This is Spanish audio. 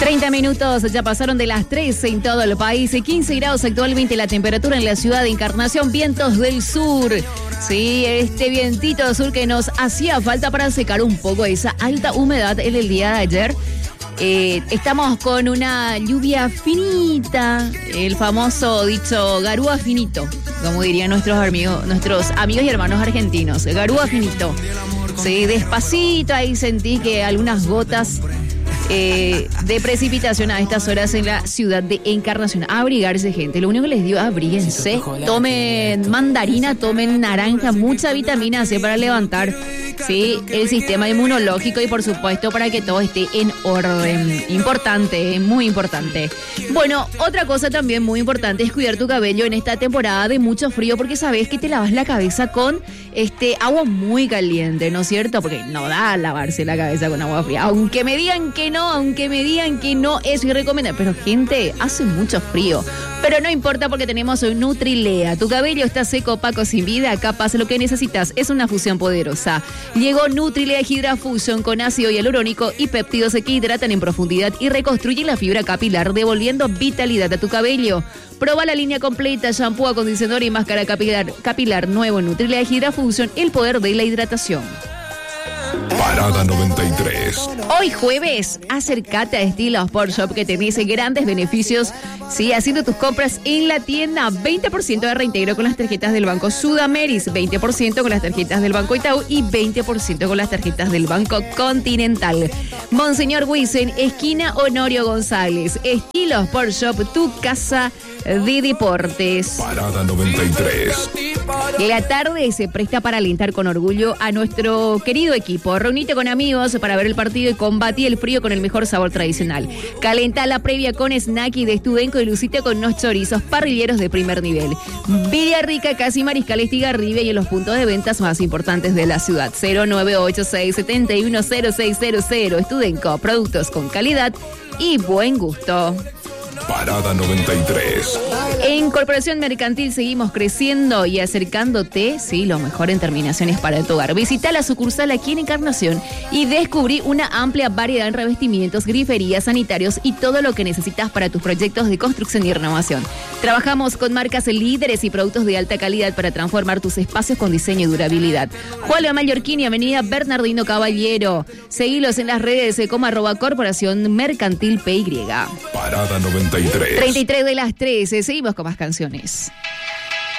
30 minutos ya pasaron de las 13 en todo el país. 15 grados actualmente la temperatura en la ciudad de Encarnación. Vientos del sur. Sí, este vientito del sur que nos hacía falta para secar un poco esa alta humedad en el día de ayer. Estamos con una lluvia finita, el famoso dicho garúa finito, como dirían nuestros amigos y hermanos argentinos. Garúa finito. Sí, despacito ahí sentí que algunas gotas de precipitación a estas horas en la ciudad de Encarnación. A abrigarse, gente. Lo único que les digo, abríguense. Tomen mandarina, tomen naranja, mucha vitamina C para levantar, sí, el sistema inmunológico y por supuesto para que todo esté en orden. Importante, muy importante. Bueno, otra cosa también muy importante es cuidar tu cabello en esta temporada de mucho frío, porque sabes que te lavas la cabeza con agua muy caliente, ¿no es cierto? Porque no da lavarse la cabeza con agua fría. Aunque me digan que no, es irrecomendable. Pero gente, hace mucho frío. Pero no importa porque tenemos Nutrilea. Tu cabello está seco, opaco, sin vida. Capaz lo que necesitas es una fusión poderosa. Llegó Nutrilea Hydra Fusion con ácido hialurónico y péptidos que hidratan en profundidad y reconstruyen la fibra capilar, devolviendo vitalidad a tu cabello. Proba la línea completa, shampoo, acondicionador y máscara capilar nuevo Nutrilea Hydra Fusion, el poder de la hidratación. Parada 93. Hoy jueves, acércate a Estilo Sport Shop que te dice grandes beneficios, sí, haciendo tus compras en la tienda. 20% de reintegro con las tarjetas del Banco Sudameris, 20% con las tarjetas del Banco Itaú y 20% con las tarjetas del Banco Continental. Monseñor Wissen, esquina Honorio González. Estilo Sport Shop, tu casa de deportes. Parada 93. La tarde se presta para alentar con orgullo a nuestro querido equipo. Reunite con amigos para ver el partido y combatir el frío con el mejor sabor tradicional. Calenta la previa con Snacky de Estudenco y lucite con unos chorizos parrilleros de primer nivel. Villarrica, Casi Mariscal, Estigarribia y en los puntos de ventas más importantes de la ciudad. 0986-710600. Estudenco, productos con calidad y buen gusto. Parada 93. En Corporación Mercantil seguimos creciendo y acercándote, sí, lo mejor en terminaciones para tu hogar. Visita la sucursal aquí en Encarnación y descubrí una amplia variedad en revestimientos, griferías, sanitarios y todo lo que necesitas para tus proyectos de construcción y renovación. Trabajamos con marcas líderes y productos de alta calidad para transformar tus espacios con diseño y durabilidad. Juan Mallorquini, Avenida Bernardino Caballero. Seguilos en las redes como @Corporación Mercantil PY. Parada 93. 33 de las 13. Seguimos con más canciones.